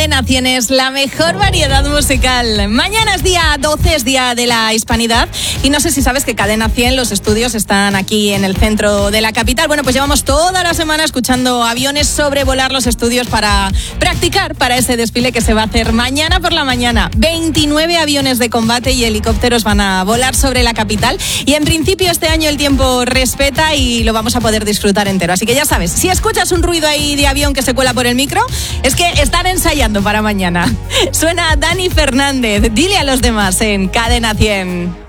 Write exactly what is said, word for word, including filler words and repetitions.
Cadena cien es la mejor variedad musical. Mañana es día doce, es día de la Hispanidad. Y no sé si sabes que Cadena cien, los estudios están aquí en el centro de la capital. Bueno, pues llevamos toda la semana escuchando aviones sobrevolar los estudios para practicar para ese desfile que se va a hacer mañana por la mañana. veintinueve aviones de combate y helicópteros van a volar sobre la capital. Y en principio este año el tiempo respeta y lo vamos a poder disfrutar entero. Así que ya sabes, si escuchas un ruido ahí de avión que se cuela por el micro, es que están ensayando para mañana. Suena Dani Fernández, dile a los demás en Cadena cien.